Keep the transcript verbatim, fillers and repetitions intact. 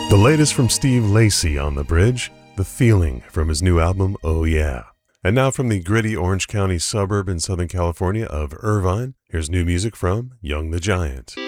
The latest from Steve Lacy on the bridge, The Feeling from his new album, Oh Yeah. And now from the gritty Orange County suburb in Southern California of Irvine, here's new music from Young the Giant.